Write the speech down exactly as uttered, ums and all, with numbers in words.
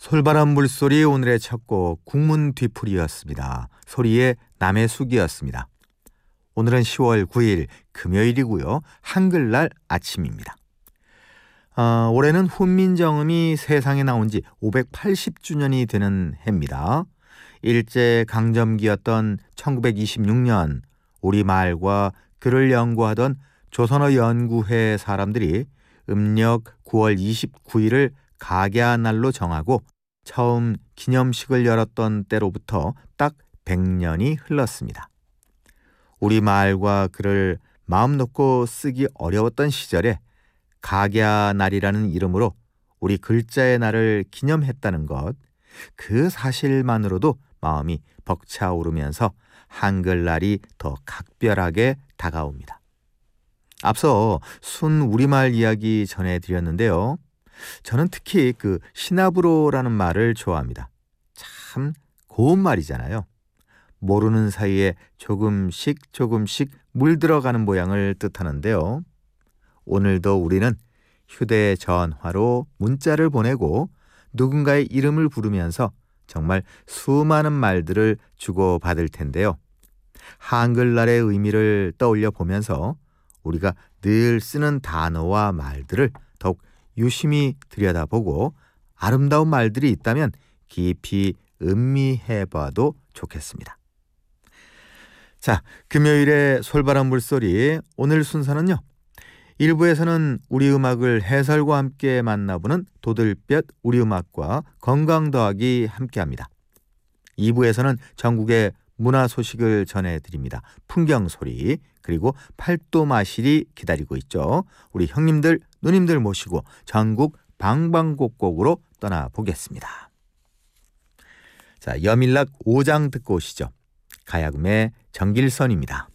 솔바람 물소리 오늘의 첫 곡 국문 뒤풀이였습니다. 소리의 남의 숙이었습니다. 오늘은 시월 구일 금요일이고요. 한글날 아침입니다. 어, 올해는 훈민정음이 세상에 나온 지 오백팔십 주년이 되는 해입니다. 일제강점기였던 천구백이십육 년 우리말과 글을 연구하던 조선어 연구회 사람들이 음력 구월 이십구일을 각야 날로 정하고 처음 기념식을 열었던 때로부터 딱 백 년이 흘렀습니다. 우리말과 글을 마음 놓고 쓰기 어려웠던 시절에 각야 날이라는 이름으로 우리 글자의 날을 기념했다는 것, 그 사실만으로도 마음이 벅차오르면서 한글날이 더 각별하게 다가옵니다. 앞서 순 우리말 이야기 전해드렸는데요. 저는 특히 그 시나브로라는 말을 좋아합니다. 참 고운 말이잖아요. 모르는 사이에 조금씩 조금씩 물들어가는 모양을 뜻하는데요. 오늘도 우리는 휴대전화로 문자를 보내고 누군가의 이름을 부르면서 정말 수많은 말들을 주고받을 텐데요. 한글날의 의미를 떠올려 보면서 우리가 늘 쓰는 단어와 말들을 더욱 유심히 들여다보고 아름다운 말들이 있다면 깊이 음미해봐도 좋겠습니다. 자, 금요일의 솔바람 물소리, 오늘 순서는요. 일 부에서는 우리 음악을 해설과 함께 만나보는 도들볕 우리 음악과 건강 더하기 함께합니다. 이 부에서는 전국의 문화 소식을 전해드립니다. 풍경소리, 그리고 팔도마실이 기다리고 있죠. 우리 형님들, 누님들 모시고 전국 방방곡곡으로 떠나보겠습니다. 자, 여밀락 오 장 듣고 오시죠. 가야금의 정길선입니다.